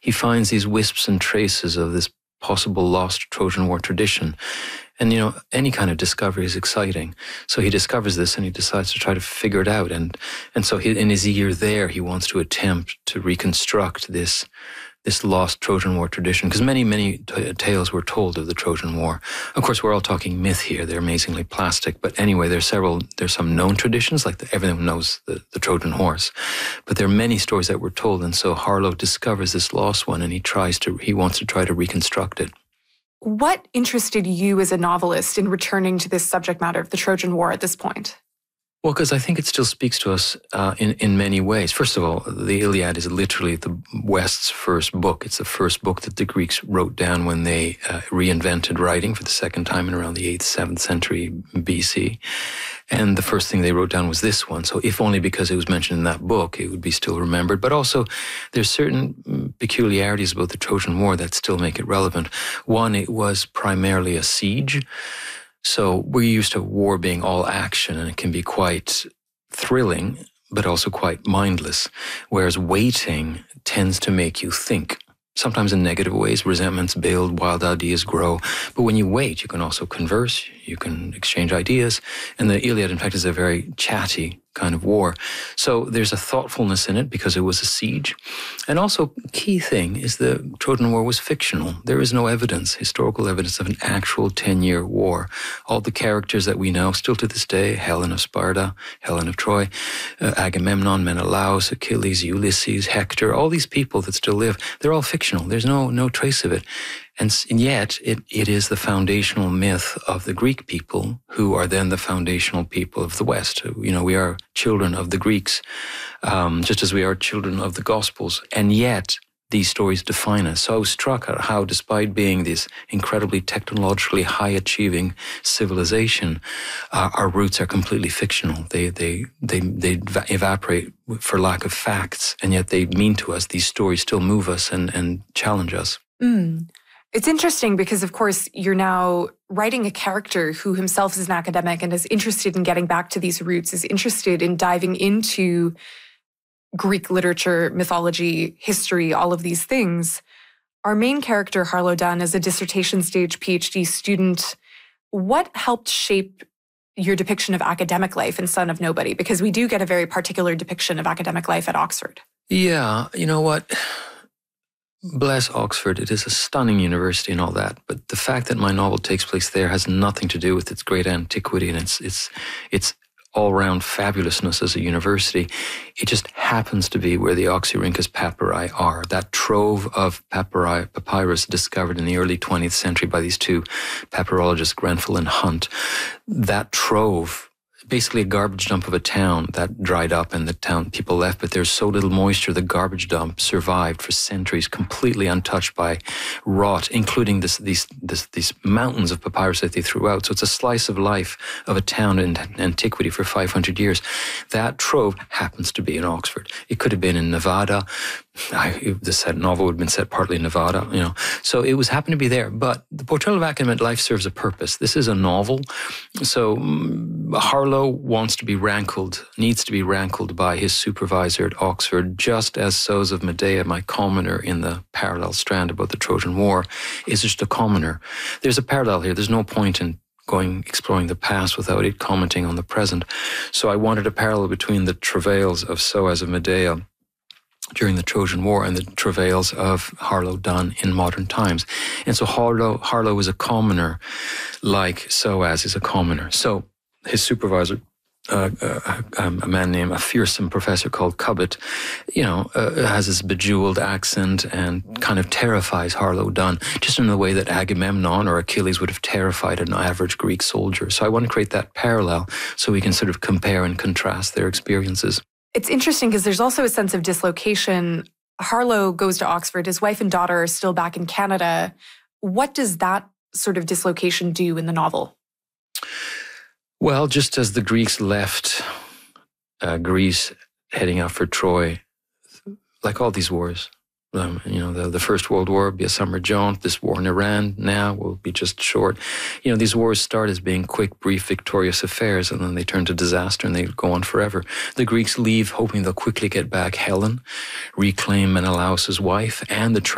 he finds these wisps and traces of this possible lost Trojan War tradition. And, any kind of discovery is exciting. So he discovers this and he decides to try to figure it out. And so in his year there, he wants to attempt to reconstruct this lost Trojan War tradition, because many tales were told of the Trojan War. Of course, we're all talking myth here. They're amazingly plastic. But anyway, there's some known traditions, like everyone knows the Trojan horse. But there are many stories that were told. And so Harlow discovers this lost one and he wants to try to reconstruct it. What interested you as a novelist in returning to this subject matter of the Trojan War at this point? Well, because I think it still speaks to us in many ways. First of all, the Iliad is literally the West's first book. It's the first book that the Greeks wrote down when they reinvented writing for the second time in around the 8th, 7th century BC. And the first thing they wrote down was this one. So if only because it was mentioned in that book, it would be still remembered. But also, there's certain peculiarities about the Trojan War that still make it relevant. One, it was primarily a siege. So we're used to war being all action, and it can be quite thrilling, but also quite mindless. Whereas waiting tends to make you think. Sometimes in negative ways, resentments build, wild ideas grow. But when you wait, you can also converse, you can exchange ideas. And the Iliad, in fact, is a very chatty kind of war. So there's a thoughtfulness in it because it was a siege. And also, key thing is the Trojan War was fictional. There is no evidence, historical evidence of an actual 10-year war. All the characters that we know still to this day, Helen of Sparta, Helen of Troy, Agamemnon, Menelaus, Achilles, Ulysses, Hector, all these people that still live, they're all fictional. There's no trace of it. And yet, it is the foundational myth of the Greek people, who are then the foundational people of the West. We are children of the Greeks, just as we are children of the Gospels. And yet, these stories define us. So I was struck at how, despite being this incredibly technologically high-achieving civilization, our roots are completely fictional. They evaporate for lack of facts, and yet they mean to us. These stories still move us and challenge us. It's interesting because, of course, you're now writing a character who himself is an academic and is interested in getting back to these roots, is interested in diving into Greek literature, mythology, history, all of these things. Our main character, Harlow Dunn, is a dissertation stage PhD student. What helped shape your depiction of academic life in Son of Nobody? Because we do get a very particular depiction of academic life at Oxford. Yeah, you know what? Bless Oxford. It is a stunning university and all that, but the fact that my novel takes place there has nothing to do with its great antiquity and its all-round fabulousness as a university. It just happens to be where the Oxyrhynchus papyri are, that trove of papyrus discovered in the early 20th century by these two papyrologists, Grenfell and Hunt. That trove, basically a garbage dump of a town that dried up and the town people left, but there's so little moisture, the garbage dump survived for centuries, completely untouched by rot, including these mountains of papyrus that they threw out. So it's a slice of life of a town in antiquity for 500 years. That trove happens to be in Oxford. It could have been in Nevada. This novel would have been set partly in Nevada, So it was happened to be there. But the portrayal of academic life serves a purpose. This is a novel. So Harlow needs to be rankled by his supervisor at Oxford, just as Sows of Medea, my commoner in the parallel strand about the Trojan War, is just a commoner. There's a parallel here. There's no point in exploring the past without it commenting on the present. So I wanted a parallel between the travails of Sows of Medea during the Trojan War and the travails of Harlow Dunn in modern times. And so Harlow is a commoner like Soas is a commoner. So his supervisor, a man named a fearsome professor called Cubbett, has this bejeweled accent and kind of terrifies Harlow Dunn, just in the way that Agamemnon or Achilles would have terrified an average Greek soldier. So I want to create that parallel so we can sort of compare and contrast their experiences. It's interesting because there's also a sense of dislocation. Harlow goes to Oxford. His wife and daughter are still back in Canada. What does that sort of dislocation do in the novel? Well, just as the Greeks left Greece heading out for Troy, like all these wars, the First World War will be a summer jaunt. This war in Iran now will be just short. These wars start as being quick, brief, victorious affairs, and then they turn to disaster and they go on forever. The Greeks leave hoping they'll quickly get back Helen, reclaim Menelaus' wife, and the